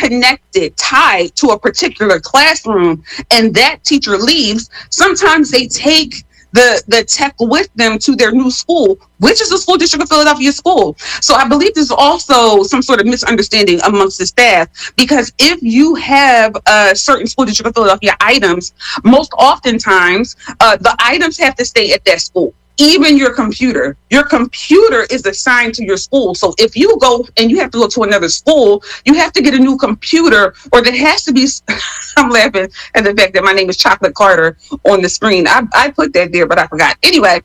connected, tied to a particular classroom, and that teacher leaves, sometimes they take the tech with them to their new school, which is the school district of Philadelphia school. So I believe there's also some sort of misunderstanding amongst the staff, because if you have certain school district of Philadelphia items, most oftentimes the items have to stay at that school. Even your computer is assigned to your school. So if you go and you have to go to another school, you have to get a new computer, or there has to be, I'm laughing at the fact that my name is Chocolate Carter on the screen. I put that there, but I forgot. Anyway,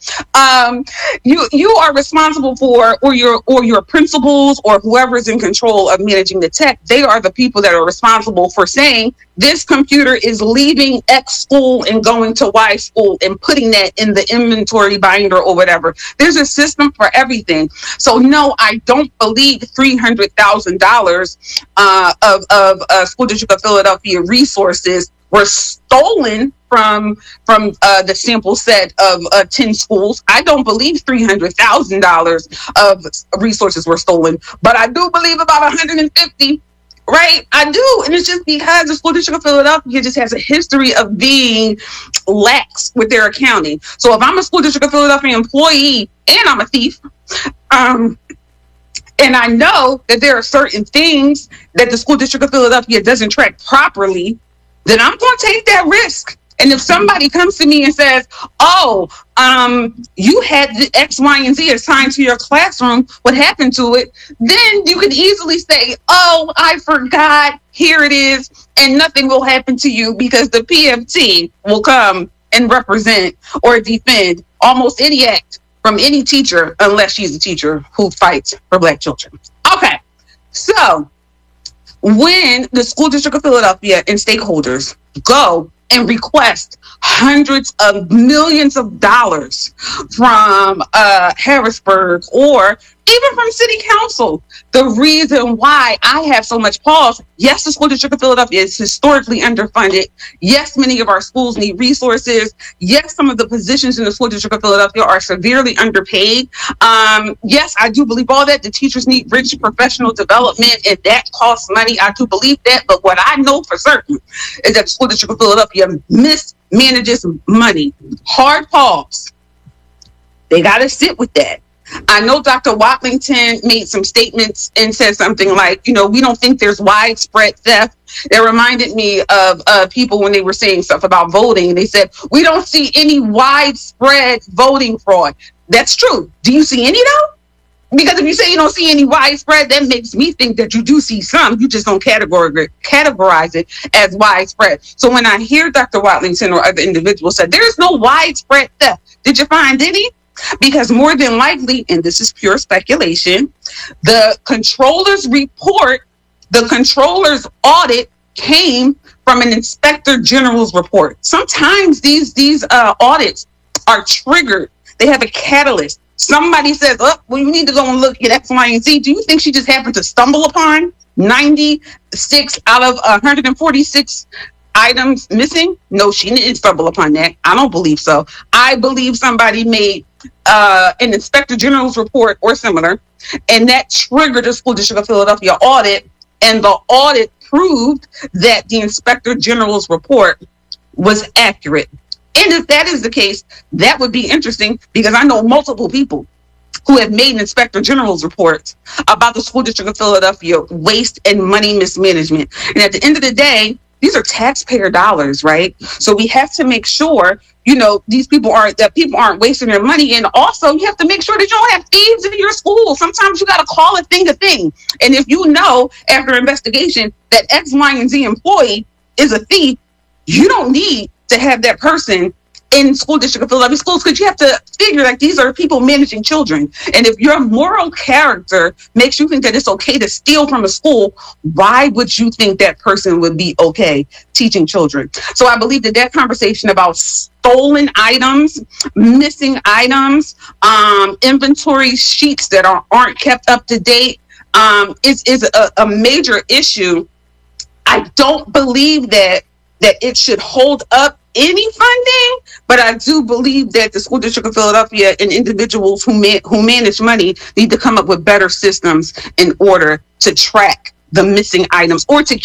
you are responsible for, or your principals or whoever is in control of managing the tech, they are the people that are responsible for saying, this computer is leaving X school and going to Y school, and putting that in the inventory binder or whatever. There's a system for everything. So no, I don't believe $300,000 of School District of Philadelphia resources were stolen from the sample set of 10 schools. I don't believe $300,000 of resources were stolen, but I do believe about 150. Right, I do, and it's just because the School District of Philadelphia just has a history of being lax with their accounting. So if I'm a School District of Philadelphia employee and I'm a thief, and I know that there are certain things that the School District of Philadelphia doesn't track properly, then I'm going to take that risk. And if somebody comes to me and says, oh, you had the X, Y, and Z assigned to your classroom, what happened to it? Then you could easily say, oh, I forgot, here it is, and nothing will happen to you, because the PFT will come and represent or defend almost any act from any teacher, unless she's a teacher who fights for Black children. Okay, so when the School District of Philadelphia and stakeholders go and request hundreds of millions of dollars from Harrisburg, or even from City Council, the reason why I have so much pause, yes, the School District of Philadelphia is historically underfunded. Yes, many of our schools need resources. Yes, some of the positions in the School District of Philadelphia are severely underpaid. Yes, I do believe all that. The teachers need rich professional development, and that costs money. I do believe that. But what I know for certain is that the School District of Philadelphia mismanages money. Hard pause. They got to sit with that. I know Dr. Watlington made some statements and said something like, we don't think there's widespread theft. It reminded me of people when they were saying stuff about voting. They said, we don't see any widespread voting fraud. That's true. Do you see any though? Because if you say you don't see any widespread, that makes me think that you do see some. You just don't categorize it as widespread. So when I hear Dr. Watlington or other individuals say, there's no widespread theft, did you find any? Because more than likely, and this is pure speculation, the controller's report, the controller's audit came from an inspector general's report. Sometimes these audits are triggered. They have a catalyst. Somebody says, oh, well, you need to go and look at X, Y, and Z. Do you think she just happened to stumble upon 96 out of 146 items missing? No, she didn't stumble upon that. I don't believe so. I believe somebody made an inspector general's report or similar, and that triggered the School District of Philadelphia audit, and the audit proved that the inspector general's report was accurate. And if that is the case, that would be interesting, because I know multiple people who have made inspector general's reports about the School District of Philadelphia waste and money mismanagement. And at the end of the day, these are taxpayer dollars, right? So we have to make sure, these people aren't wasting their money. And also you have to make sure that you don't have thieves in your school. Sometimes you got to call a thing. And if you know after investigation that X, Y, and Z employee is a thief, you don't need to have that person in School District of Philadelphia schools, because you have to figure like these are people managing children. And if your moral character makes you think that it's okay to steal from a school, why would you think that person would be okay teaching children? So I believe that conversation about stolen items, missing items, inventory sheets that aren't kept up to date is a major issue. I don't believe that it should hold up any funding, but I do believe that the School District of Philadelphia and individuals who manage money need to come up with better systems in order to track the missing items, or to